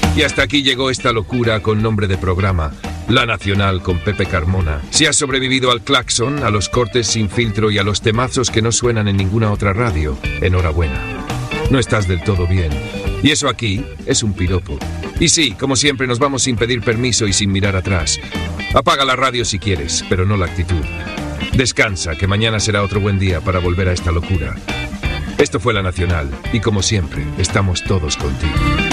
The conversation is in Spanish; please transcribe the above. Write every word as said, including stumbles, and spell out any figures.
Y hasta aquí llegó esta locura con nombre de programa, La Nacional con Pepe Carmona. Si has sobrevivido al claxon, a los cortes sin filtro y a los temazos que no suenan en ninguna otra radio, enhorabuena. No estás del todo bien. Y eso aquí es un piropo. Y sí, como siempre, nos vamos sin pedir permiso y sin mirar atrás. Apaga la radio si quieres, pero no la actitud. Descansa, que mañana será otro buen día para volver a esta locura. Esto fue La Nacional, y como siempre, estamos todos contigo.